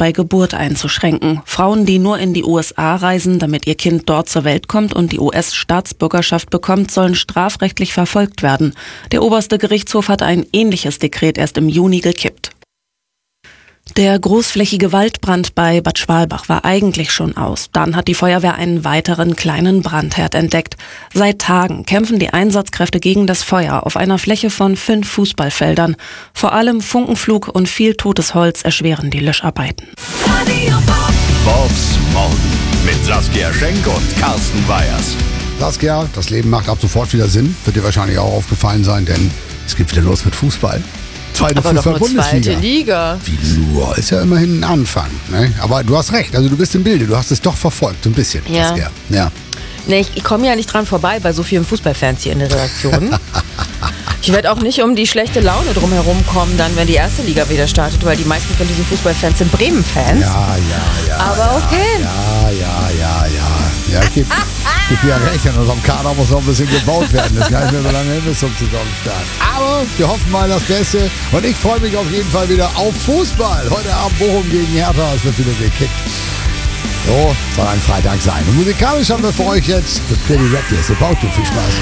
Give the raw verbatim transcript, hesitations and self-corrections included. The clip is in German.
bei Geburt einzuschränken. Frauen, die nur in die U S A reisen, damit ihr Kind dort zur Welt kommt und die U S-Staatsbürgerschaft bekommt, sollen strafrechtlich verfolgt werden. Der oberste Gerichtshof hat ein ähnliches Dekret erst im Juni gekippt. Der großflächige Waldbrand bei Bad Schwalbach war eigentlich schon aus. Dann hat die Feuerwehr einen weiteren kleinen Brandherd entdeckt. Seit Tagen kämpfen die Einsatzkräfte gegen das Feuer auf einer Fläche von fünf Fußballfeldern. Vor allem Funkenflug und viel totes Holz erschweren die Löscharbeiten. Vox morgen mit Saskia Schenk und Carsten Weyers. Saskia, das Leben macht ab sofort wieder Sinn. Wird dir wahrscheinlich auch aufgefallen sein, denn es geht wieder los mit Fußball. Zweite Aber doch nur Fußball-Bundesliga. zweite Liga. Wie nur, ist ja immerhin ein Anfang. Ne? Aber du hast recht, also du bist im Bilde, du hast es doch verfolgt, so ein bisschen. Ja. Saskia. Ja. Nee, ich, ich komme ja nicht dran vorbei bei so vielen Fußballfans hier in der Redaktion. Ich werde auch nicht um die schlechte Laune drumherum kommen, dann, wenn die erste Liga wieder startet, weil die meisten von diesen Fußballfans sind Bremen-Fans. Ja, ja, ja. Aber okay. Ja, ja, ja, ja. Ja, ich gebe geb ja recht, an unserem Kader muss noch ein bisschen gebaut werden. Das kann ich mir so lange hin bis zum Saisonstart. Aber wir hoffen mal das Beste und ich freue mich auf jeden Fall wieder auf Fußball. Heute Abend Bochum gegen Hertha, es wird wieder gekickt. So, soll ein Freitag sein. Und musikalisch haben wir für euch jetzt The Pretty Reckless. About to. Viel Spaß.